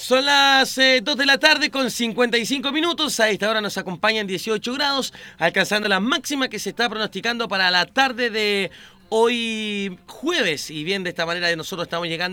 Son las 2 de la tarde con 55 minutos. A esta hora nos acompañan 18 grados, alcanzando la máxima que se está pronosticando para la tarde de hoy jueves. Y bien, de esta manera nosotros estamos llegando